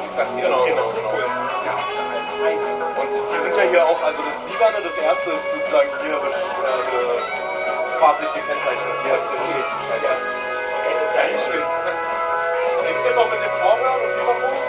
passiert. Genau. Cool. Ja, das ist alles fein. Und die sind ja hier auch, also das Liverne, das erste ist sozusagen hier farblich gekennzeichnet. Hier ist der Schild. Okay, das ist gar nicht schön. Geht es jetzt auch mit dem Vorhören und Überhören?